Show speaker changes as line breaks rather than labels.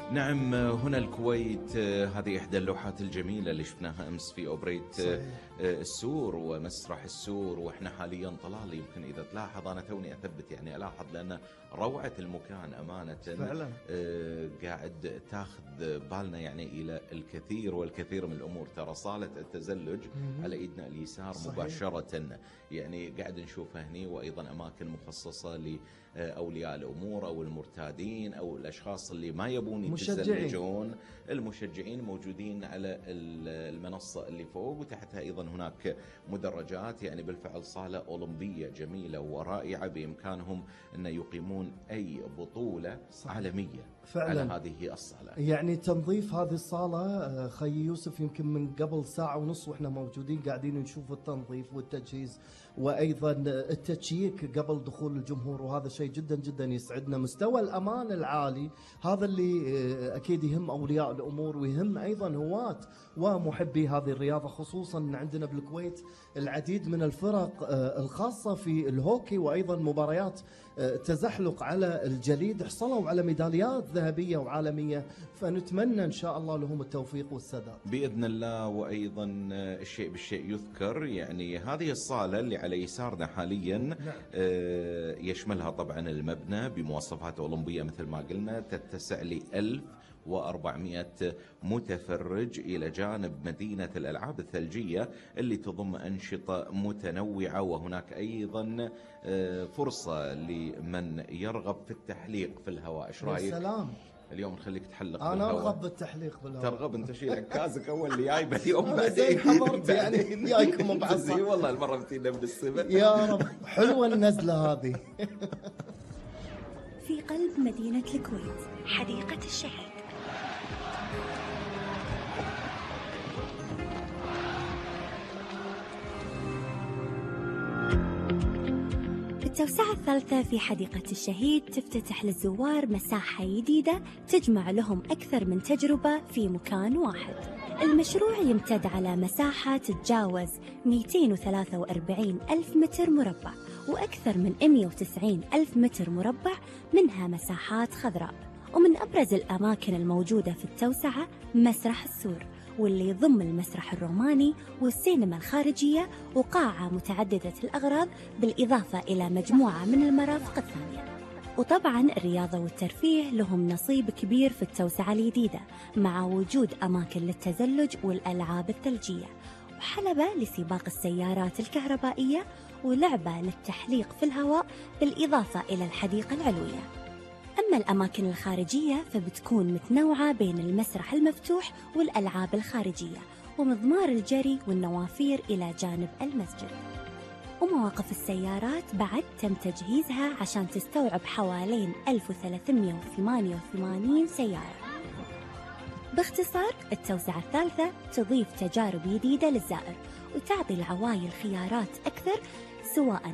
نعم، هنا الكويت. هذه إحدى اللوحات الجميلة اللي شفناها أمس في أوبريت السور ومسرح السور. وإحنا حاليا طلال، يمكن إذا تلاحظ أنا توني أثبت يعني ألاحظ لأن روعة المكان أمانة
فعلا.
قاعد تاخذ بالنا يعني إلى الكثير والكثير من الأمور. ترى صالة التزلج على إيدنا اليسار صحيح. مباشرة يعني قاعد نشوفها هني، وأيضا أماكن مخصصة لأولياء الأمور أو المرتادين أو الأشخاص اللي ما يبون يتزلجون. المشجعين موجودين على المنصة اللي فوق، وتحتها أيضا هناك مدرجات. يعني بالفعل صالة أولمبية جميلة ورائعة، بإمكانهم أن يقيمون أي بطولة صحيح. عالمية فعلا. على هذه الصالة.
يعني تنظيف هذه الصالة خي يوسف يمكن من قبل ساعة ونص وإحنا موجودين قاعدين نشوف التنظيف والتجهيز وأيضا التشييك قبل دخول الجمهور، وهذا شيء جدا جدا يسعدنا. مستوى الأمان العالي هذا اللي أكيد يهم أولياء الأمور ويهم أيضا هواة ومحبي هذه الرياضة، خصوصا أن عندنا بالكويت العديد من الفرق الخاصة في الهوكي وأيضا مباريات تزحلق على الجليد حصلوا على ميداليات ذهبية وعالمية، فنتمنى إن شاء الله لهم التوفيق والسداد
بإذن الله. وأيضا الشيء بالشيء يذكر، يعني هذه الصالة اللي على يسارنا حاليا يشملها طبعا المبنى بمواصفات أولمبية مثل ما قلنا، تتسع ل 1400 متفرج، إلى جانب مدينة الألعاب الثلجية اللي تضم أنشطة متنوعة. وهناك أيضا فرصة لمن يرغب في التحليق في الهواء. إيش رأيك؟
يا سلام،
اليوم نخليك تحلق
أنا بالهواء. أرغب بالتحليق بالهواء.
ترغب أنت؟ شيل عكازك أول اللي جايبه اليوم
بعدين حضرت يعني جايكم بعصا.
والله المرة بتينا من السماء.
يا رب حلوة النزلة هذه.
في قلب مدينة الكويت، حديقة الشهيد. التوسعة الثالثة في حديقة الشهيد تفتتح للزوار مساحة جديدة تجمع لهم أكثر من تجربة في مكان واحد. المشروع يمتد على مساحة تتجاوز 243 ألف متر مربع، وأكثر من 190 ألف متر مربع منها مساحات خضراء. ومن أبرز الأماكن الموجودة في التوسعة مسرح السور، واللي يضم المسرح الروماني والسينما الخارجية وقاعة متعددة الأغراض، بالإضافة إلى مجموعة من المرافق الثانية. وطبعا الرياضة والترفيه لهم نصيب كبير في التوسعة الجديدة، مع وجود أماكن للتزلج والألعاب الثلجية، وحلبة لسباق السيارات الكهربائية، ولعبة للتحليق في الهواء، بالإضافة إلى الحديقة العلوية. أما الأماكن الخارجية فبتكون متنوعة بين المسرح المفتوح والألعاب الخارجية، ومضمار الجري والنوافير إلى جانب المسجد. ومواقف السيارات بعد تم تجهيزها عشان تستوعب حوالين 1388 سيارة. باختصار، التوسعة الثالثة تضيف تجارب جديدة للزائر وتعطي العوائل خيارات أكثر، سواء